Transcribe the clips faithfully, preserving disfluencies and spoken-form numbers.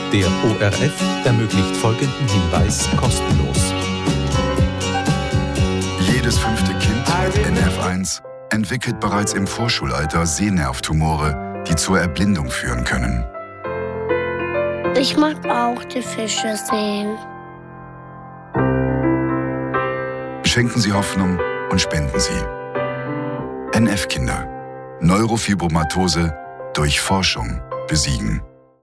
Der O R F ermöglicht folgenden Hinweis kostenlos. Jedes fünfte Kind, N F eins, entwickelt bereits im Vorschulalter Sehnervtumore, die zur Erblindung führen können. Ich mag auch die Fische sehen. Schenken Sie Hoffnung und spenden Sie. N F-Kinder. Neurofibromatose durch Forschung besiegen.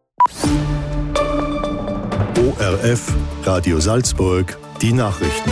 O R F, Radio Salzburg, die Nachrichten.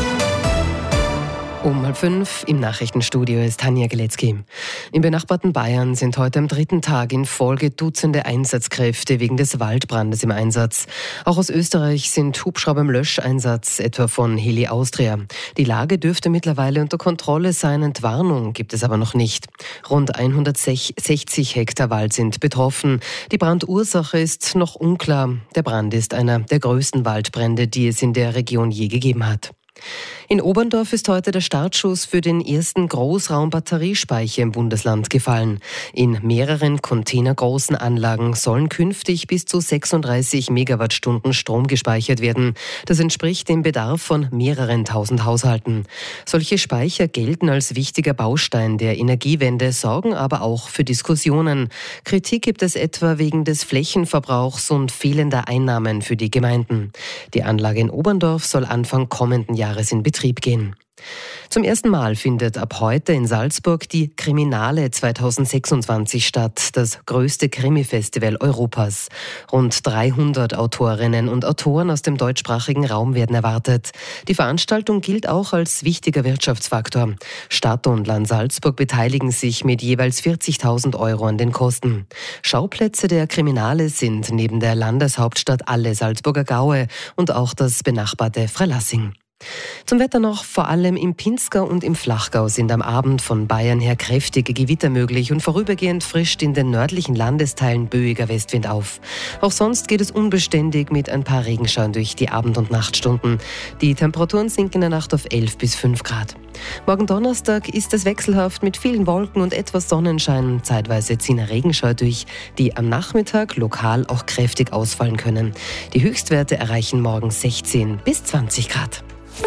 Um halb fünf im Nachrichtenstudio ist Tanja Geletzky. Im benachbarten Bayern sind heute am dritten Tag in Folge Dutzende Einsatzkräfte wegen des Waldbrandes im Einsatz. Auch aus Österreich sind Hubschrauber im Löscheinsatz, etwa von Heli Austria. Die Lage dürfte mittlerweile unter Kontrolle sein, Entwarnung gibt es aber noch nicht. Rund hundertsechzig Hektar Wald sind betroffen. Die Brandursache ist noch unklar. Der Brand ist einer der größten Waldbrände, die es in der Region je gegeben hat. In Oberndorf ist heute der Startschuss für den ersten Großraumbatteriespeicher im Bundesland gefallen. In mehreren containergroßen Anlagen sollen künftig bis zu sechsunddreißig Megawattstunden Strom gespeichert werden. Das entspricht dem Bedarf von mehreren tausend Haushalten. Solche Speicher gelten als wichtiger Baustein der Energiewende, sorgen aber auch für Diskussionen. Kritik gibt es etwa wegen des Flächenverbrauchs und fehlender Einnahmen für die Gemeinden. Die Anlage in Oberndorf soll Anfang kommenden Jahres in Betrieb gehen. Zum ersten Mal findet ab heute in Salzburg die Kriminale zweitausendsechsundzwanzig statt, das größte Krimi-Festival Europas. Rund dreihundert Autorinnen und Autoren aus dem deutschsprachigen Raum werden erwartet. Die Veranstaltung gilt auch als wichtiger Wirtschaftsfaktor. Stadt und Land Salzburg beteiligen sich mit jeweils vierzigtausend Euro an den Kosten. Schauplätze der Kriminale sind neben der Landeshauptstadt alle Salzburger Gaue und auch das benachbarte Freilassing. Zum Wetter noch: vor allem im Pinzgau und im Flachgau sind am Abend von Bayern her kräftige Gewitter möglich und vorübergehend frischt in den nördlichen Landesteilen böiger Westwind auf. Auch sonst geht es unbeständig mit ein paar Regenschauern durch die Abend- und Nachtstunden. Die Temperaturen sinken in der Nacht auf elf bis fünf Grad. Morgen Donnerstag ist es wechselhaft mit vielen Wolken und etwas Sonnenschein. Zeitweise ziehen Regenschauer durch, die am Nachmittag lokal auch kräftig ausfallen können. Die Höchstwerte erreichen morgen sechzehn bis zwanzig Grad.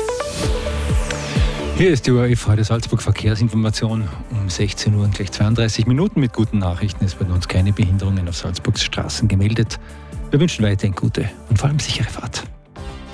Hier ist die O R F heute Salzburg Verkehrsinformation um sechzehn Uhr und gleich zweiunddreißig Minuten mit guten Nachrichten. Es werden uns keine Behinderungen auf Salzburgs Straßen gemeldet. Wir wünschen weiterhin gute und vor allem sichere Fahrt.